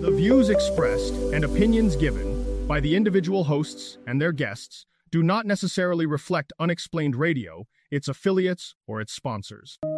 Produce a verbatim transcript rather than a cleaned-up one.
The views expressed and opinions given by the individual hosts and their guests do not necessarily reflect Unexplained Radio, its affiliates, or its sponsors.